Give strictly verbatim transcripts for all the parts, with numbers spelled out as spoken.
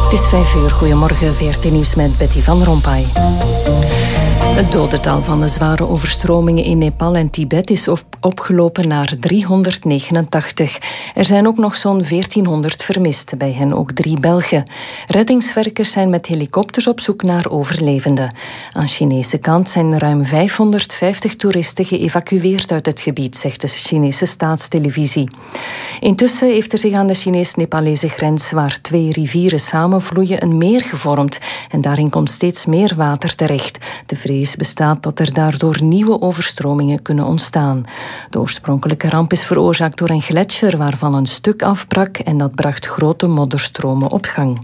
Het is vijf uur. Goedemorgen, V R T Nieuws met Betty van Rompuy. Het dodental van de zware overstromingen in Nepal en Tibet is opgelopen naar driehonderdnegenentachtig. Er zijn ook nog zo'n veertienhonderd vermist, bij hen ook drie Belgen. Reddingswerkers zijn met helikopters op zoek naar overlevenden. Aan Chinese kant zijn ruim vijfhonderdvijftig toeristen geëvacueerd uit het gebied, zegt de Chinese staatstelevisie. Intussen heeft er zich aan de Chinees-Nepalese grens, waar twee rivieren samenvloeien, een meer gevormd. En daarin komt steeds meer water terecht. De vrees bestaat dat er daardoor nieuwe overstromingen kunnen ontstaan. De oorspronkelijke ramp is veroorzaakt door een gletsjer waarvan een stuk afbrak en dat bracht grote modderstromen op gang.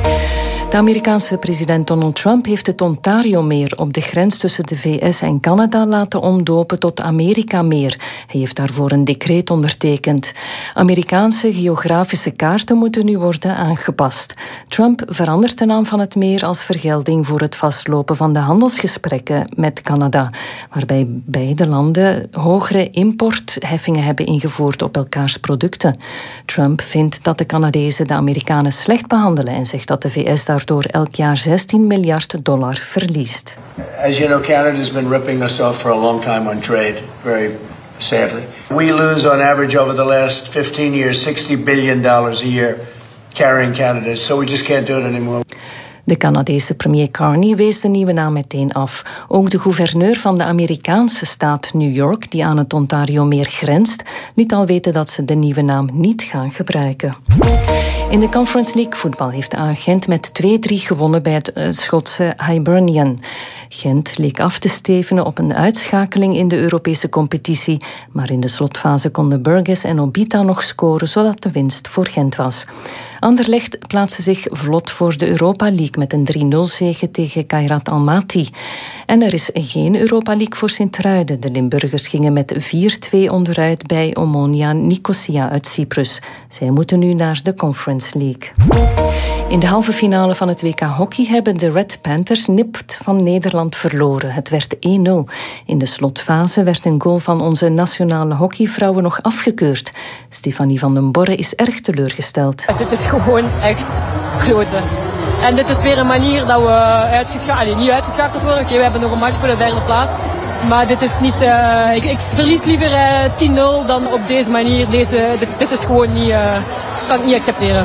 De Amerikaanse president Donald Trump heeft het Ontario-meer op de grens tussen de V S en Canada laten omdopen tot Amerika-meer. Hij heeft daarvoor een decreet ondertekend. Amerikaanse geografische kaarten moeten nu worden aangepast. Trump verandert de naam van het meer als vergelding voor het vastlopen van de handelsgesprekken met Canada, waarbij beide landen hogere importheffingen hebben ingevoerd op elkaars producten. Trump vindt dat de Canadezen de Amerikanen slecht behandelen en zegt dat de V S daar door elk jaar zestien miljard dollar verliest. As you know, Canada has been ripping us off for a long time on trade, very sadly. We lose on average over the last fifteen years sixty billion dollars a year carrying Canada, so we just can't do it anymore. De Canadese premier Carney wees de nieuwe naam meteen af. Ook de gouverneur van de Amerikaanse staat New York, die aan het Ontario-meer grenst, liet al weten dat ze de nieuwe naam niet gaan gebruiken. In de Conference League voetbal heeft A Gent met twee drie gewonnen bij het uh, Schotse Hibernian. Gent leek af te stevenen op een uitschakeling in de Europese competitie, maar in de slotfase konden Burgess en Obita nog scoren, zodat de winst voor Gent was. Anderlecht plaatste zich vlot voor de Europa League met een drie nul zege tegen Kairat Almaty. En er is geen Europa League voor Sint-Truiden. De Limburgers gingen met vier twee onderuit bij Omonia Nicosia uit Cyprus. Zij moeten nu naar de Conference League. In de halve finale van het W K Hockey hebben de Red Panthers nipt van Nederland verloren. Het werd één nul. In de slotfase werd een goal van onze nationale hockeyvrouwen nog afgekeurd. Stefanie van den Borre is erg teleurgesteld. Dit is gewoon echt kloten. En dit is weer een manier dat we uitgeschakeld, niet uitgeschakeld worden. Oké, okay, we hebben nog een match voor de derde plaats. Maar dit is niet... Uh, ik, ik verlies liever uh, tien nul dan op deze manier. Deze, dit, dit is gewoon niet... Uh, kan ik niet accepteren.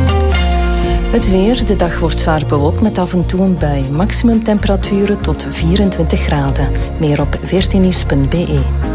Het weer. De dag wordt zwaar bewolkt met af en toe een bui. Maximum temperaturen tot vierentwintig graden. Meer op veertien nieuws punt b e.